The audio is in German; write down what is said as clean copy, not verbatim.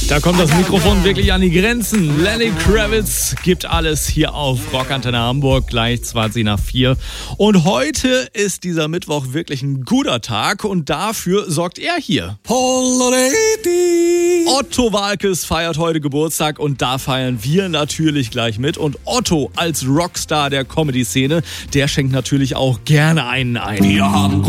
Da kommt das Mikrofon wirklich an die Grenzen. Lenny Kravitz gibt alles hier auf Rockantenne Hamburg, gleich 20 nach 4. Und heute ist dieser Mittwoch wirklich ein guter Tag und dafür sorgt er hier. Otto Waalkes feiert heute Geburtstag und da feiern wir natürlich gleich mit. Und Otto als Rockstar der Comedy-Szene, der schenkt natürlich auch gerne einen ein. Wir haben